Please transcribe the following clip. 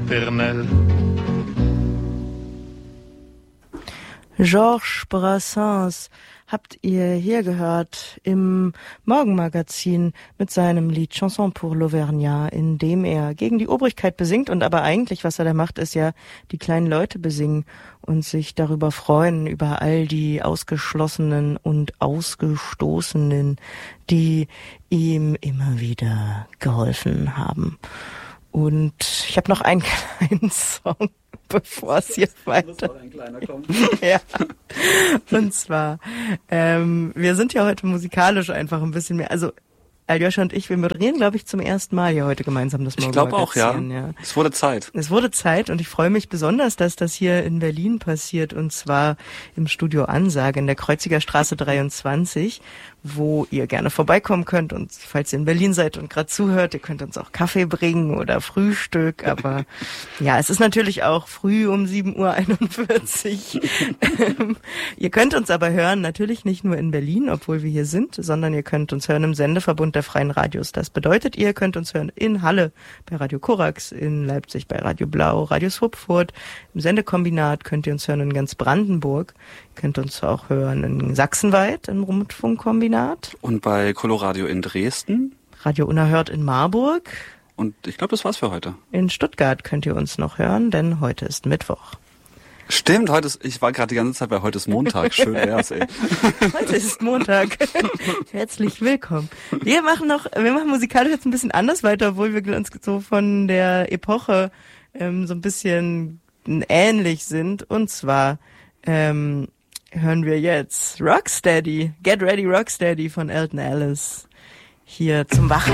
éternel. Georges Brassens habt ihr hier gehört im Morgenmagazin mit seinem Lied Chanson pour l'Auvergnat, in dem er gegen die Obrigkeit besingt und aber eigentlich, was er da macht, ist ja die kleinen Leute besingen und sich darüber freuen, über all die Ausgeschlossenen und Ausgestoßenen, die ihm immer wieder geholfen haben. Und ich habe noch einen kleinen Song, bevor es hier weiter... Muss auch ein kleiner kommen. Ja. Und zwar, wir sind ja heute musikalisch einfach ein bisschen mehr... Also Aljoscha und ich, wir moderieren, glaube ich, zum ersten Mal hier heute gemeinsam das Morgenmagazin. Ich glaube auch, ja. Es wurde Zeit. Es wurde Zeit und ich freue mich besonders, dass das hier in Berlin passiert und zwar im Studio Ansage in der Kreuziger Straße 23, wo ihr gerne vorbeikommen könnt und falls ihr in Berlin seid und gerade zuhört, ihr könnt uns auch Kaffee bringen oder Frühstück, aber ja, es ist natürlich auch früh um 7:41 Uhr. Ihr könnt uns aber hören, natürlich nicht nur in Berlin, obwohl wir hier sind, sondern ihr könnt uns hören im Sendeverbund der Freien Radios. Das bedeutet, ihr könnt uns hören in Halle bei Radio Korax, in Leipzig bei Radio Blau, Radio Swupfurt, im Sendekombinat könnt ihr uns hören in ganz Brandenburg, ihr könnt uns auch hören in Sachsenweit im Rundfunkkombinat. Und bei Coloradio in Dresden. Radio Unerhört in Marburg. Und ich glaube, das war's für heute. In Stuttgart könnt ihr uns noch hören, denn heute ist Mittwoch. Stimmt, ich war gerade die ganze Zeit bei heute ist Montag. Schön wär's, ey. Heute ist Montag. Herzlich willkommen. Wir machen musikalisch jetzt ein bisschen anders weiter, obwohl wir uns so von der Epoche so ein bisschen ähnlich sind. Und zwar hören wir jetzt Rocksteady, Get Ready Rocksteady von Elton Ellis hier zum Wachen.